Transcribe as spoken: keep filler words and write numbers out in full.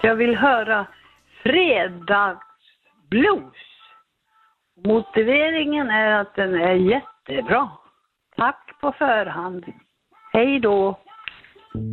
Jag vill höra Fredagsblues. Motiveringen är att den är jättebra. Tack på förhand. Hej då!